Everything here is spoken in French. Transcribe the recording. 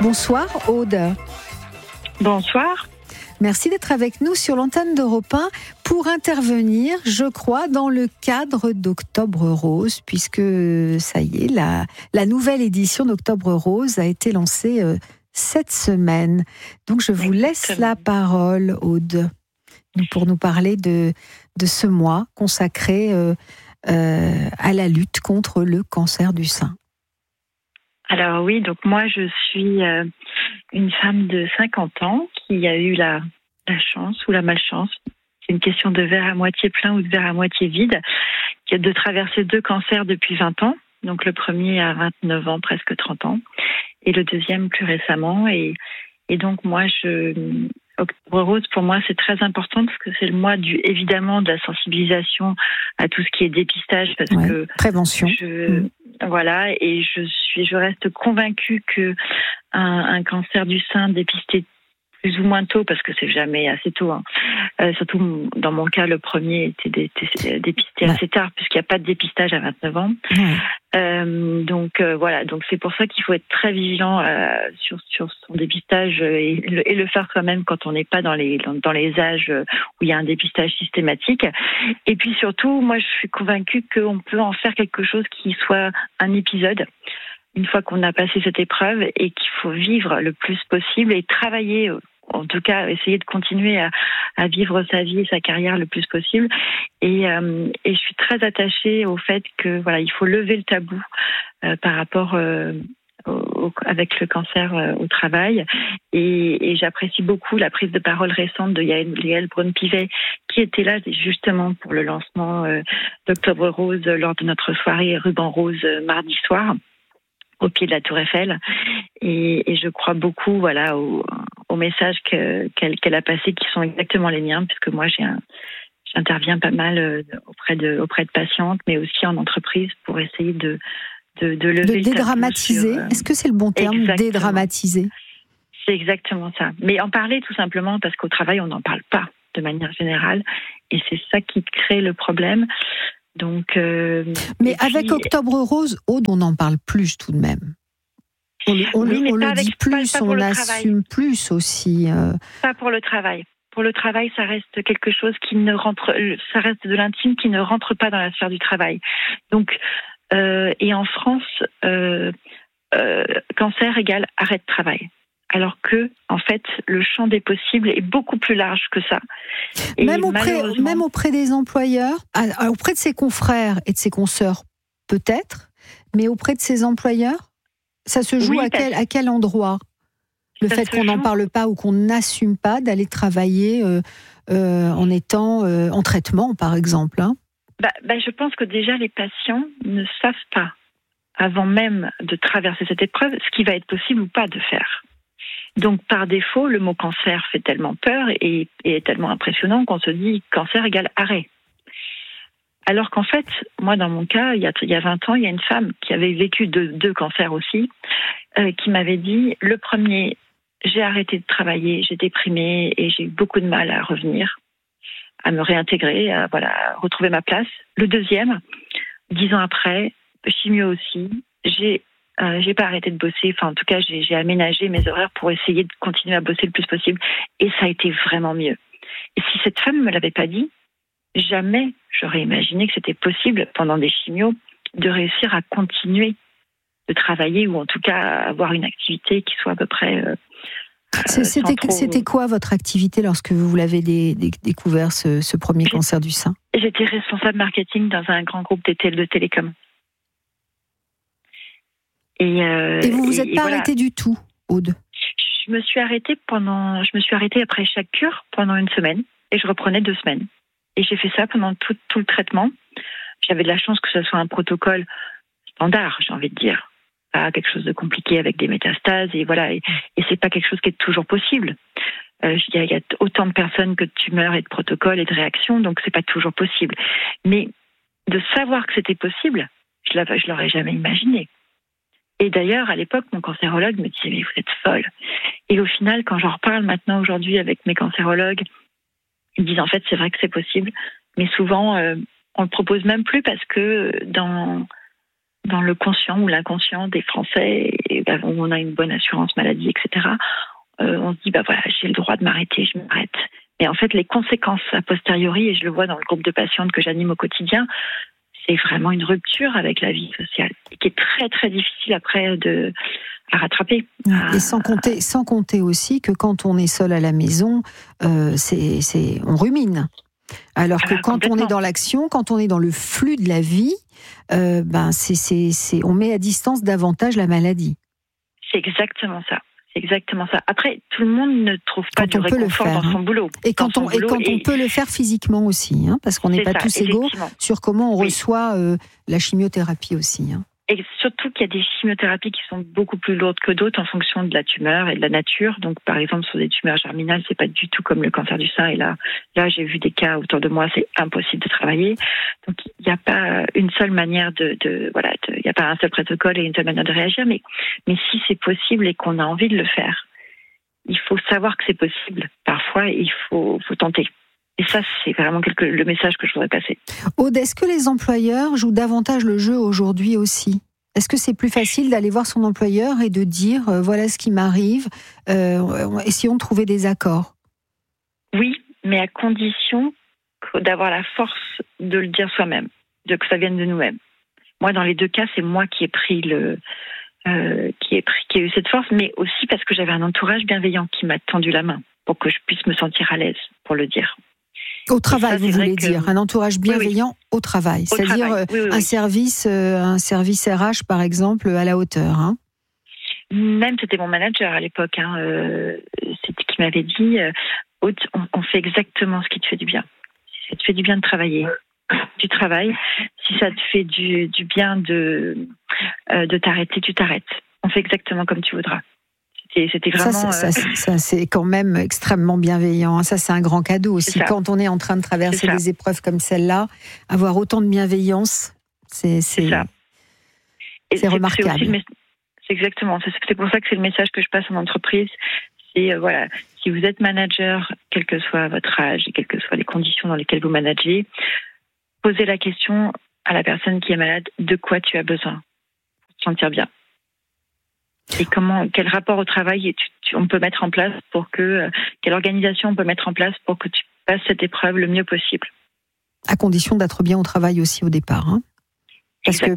Bonsoir Aude. Bonsoir. Merci d'être avec nous sur l'antenne d'Europe 1 pour intervenir, je crois, dans le cadre d'Octobre Rose, puisque ça y est, la nouvelle édition d'Octobre Rose a été lancée cette semaine. Donc je vous laisse la parole, Aude, pour nous parler de ce mois consacré à la lutte contre le cancer du sein. Alors oui, donc moi je suis une femme de 50 ans qui a eu la chance ou la malchance, c'est une question de verre à moitié plein ou de verre à moitié vide, qui est de traverser 2 cancers depuis 20 ans. Donc le premier à 29 ans, presque 30 ans, et le deuxième plus récemment. Et donc moi, Octobre Rose, pour moi, c'est très important parce que c'est le mois évidemment de la sensibilisation à tout ce qui est dépistage, parce que prévention. Voilà, et je reste convaincue que un cancer du sein dépisté plus ou moins tôt, parce que c'est jamais assez tôt, surtout dans mon cas, le premier était dépisté assez tard, puisqu'il n'y a pas de dépistage à 29 ans. Donc voilà, donc c'est pour ça qu'il faut être très vigilant sur son dépistage et le faire soi-même quand on n'est pas dans les âges où il y a un dépistage systématique. Et puis surtout, moi je suis convaincue qu'on peut en faire quelque chose qui soit un épisode, une fois qu'on a passé cette épreuve, et qu'il faut vivre le plus possible et travailler, en tout cas essayer de continuer à vivre sa vie et sa carrière le plus possible. Et je suis très attachée au fait que voilà, il faut lever le tabou par rapport avec le cancer au travail. Et j'apprécie beaucoup la prise de parole récente de Yael Braun-Pivet, qui était là justement pour le lancement d'Octobre Rose lors de notre soirée Ruban Rose mardi soir, au pied de la Tour Eiffel. Et je crois beaucoup voilà, aux messages qu'elle a passés, qui sont exactement les miens, puisque moi j'interviens pas mal auprès de patientes, mais aussi en entreprise, pour essayer de lever le dédramatiser. Est-ce que c'est le bon terme, exactement. Dédramatiser? C'est exactement ça. Mais en parler tout simplement, parce qu'au travail, on n'en parle pas de manière générale, et c'est ça qui crée le problème. Donc, mais avec Octobre Rose, Aude, on en parle plus tout de même. On le dit plus, on assume plus aussi. Pas pour le travail. Pour le travail, ça reste quelque chose ça reste de l'intime qui ne rentre pas dans la sphère du travail. Donc, et en France, cancer égale arrêt de travail. Alors que, en fait, le champ des possibles est beaucoup plus large que ça. Et même auprès des employeurs, auprès de ses confrères et de ses consoeurs, peut-être, mais auprès de ses employeurs, ça se joue à quel endroit? Le fait qu'on n'en parle pas ou qu'on n'assume pas d'aller travailler en étant en traitement, par exemple. Hein. Je pense que déjà, les patients ne savent pas, avant même de traverser cette épreuve, ce qui va être possible ou pas de faire. Donc, par défaut, le mot cancer fait tellement peur et est tellement impressionnant qu'on se dit cancer égale arrêt. Alors qu'en fait, moi, dans mon cas, il y a 20 ans, il y a une femme qui avait vécu 2 cancers aussi, qui m'avait dit, le premier, j'ai arrêté de travailler, j'ai déprimé et j'ai eu beaucoup de mal à revenir, à me réintégrer, à retrouver ma place. Le deuxième, 10 ans après, chimio aussi, j'ai pas arrêté de bosser, en tout cas j'ai aménagé mes horaires pour essayer de continuer à bosser le plus possible, et ça a été vraiment mieux. Et si cette femme me l'avait pas dit, jamais j'aurais imaginé que c'était possible pendant des chimios de réussir à continuer de travailler, ou en tout cas avoir une activité qui soit à peu près C'était quoi votre activité lorsque vous l'avez découvert, ce premier cancer du sein? J'étais responsable marketing dans un grand groupe de télécom. Et vous vous êtes pas arrêtée du tout, Aude? Je me suis arrêtée après chaque cure pendant 1 semaine, et je reprenais 2 semaines. Et j'ai fait ça pendant tout le traitement. J'avais de la chance que ce soit un protocole standard, j'ai envie de dire. Pas quelque chose de compliqué avec des métastases, et voilà. Et c'est pas quelque chose qui est toujours possible. Il y a autant de personnes que de tumeurs et de protocoles et de réactions, donc c'est pas toujours possible. Mais de savoir que c'était possible, je l'aurais jamais imaginé. Et d'ailleurs, à l'époque, mon cancérologue me disait « mais vous êtes folle ». Et au final, quand j'en reparle maintenant aujourd'hui avec mes cancérologues, ils me disent en fait c'est vrai que c'est possible, mais souvent on le propose même plus, parce que dans dans le conscient ou l'inconscient des Français, et où on a une bonne assurance maladie, etc., on se dit, voilà, j'ai le droit de m'arrêter, je m'arrête. Mais en fait, les conséquences a posteriori, et je le vois dans le groupe de patientes que j'anime au quotidien, c'est vraiment une rupture avec la vie sociale, qui est très, très difficile après à rattraper. Et sans compter aussi que quand on est seul à la maison, on rumine. Alors que quand on est dans l'action, quand on est dans le flux de la vie, on met à distance davantage la maladie. C'est exactement ça. Après, tout le monde ne trouve pas du réconfort dans son boulot. Et quand on peut le faire physiquement aussi, parce qu'on n'est pas tous égaux sur comment on reçoit la chimiothérapie aussi. Et surtout qu'il y a des chimiothérapies qui sont beaucoup plus lourdes que d'autres en fonction de la tumeur et de la nature. Donc, par exemple, sur des tumeurs germinales, c'est pas du tout comme le cancer du sein. Et là, j'ai vu des cas autour de moi, c'est impossible de travailler. Donc, il n'y a pas une seule manière il n'y a pas un seul protocole et une seule manière de réagir. Mais si c'est possible et qu'on a envie de le faire, il faut savoir que c'est possible. Parfois, il faut tenter. Et ça, c'est vraiment le message que je voudrais passer. Aude, est-ce que les employeurs jouent davantage le jeu aujourd'hui aussi ? Est-ce que c'est plus facile d'aller voir son employeur et de dire voilà ce qui m'arrive, essayons de trouver des accords ? Oui, mais à condition d'avoir la force de le dire soi-même, que ça vienne de nous-mêmes. Moi, dans les deux cas, c'est moi qui ai qui ai eu cette force, mais aussi parce que j'avais un entourage bienveillant qui m'a tendu la main pour que je puisse me sentir à l'aise pour le dire. Au travail, vous voulez dire, un entourage bienveillant au travail, c'est-à-dire un service RH par exemple à la hauteur. Même c'était mon manager à l'époque, c'était qui m'avait dit, Aude, on fait exactement ce qui te fait du bien. Si ça te fait du bien de travailler, tu travailles. Si ça te fait du bien de t'arrêter, tu t'arrêtes. On fait exactement comme tu voudras. C'était vraiment... Ça, c'est quand même extrêmement bienveillant. Ça, c'est un grand cadeau aussi. Quand on est en train de traverser des épreuves comme celle-là, avoir autant de bienveillance, c'est remarquable. C'est exactement. C'est pour ça que c'est le message que je passe en entreprise. C'est, si vous êtes manager, quel que soit votre âge et quelles que soient les conditions dans lesquelles vous managez, posez la question à la personne qui est malade, de quoi tu as besoin pour te sentir bien. Et quel rapport au travail on peut mettre en place quelle organisation on peut mettre en place pour que tu passes cette épreuve le mieux possible. À condition d'être bien au travail aussi au départ. Parce que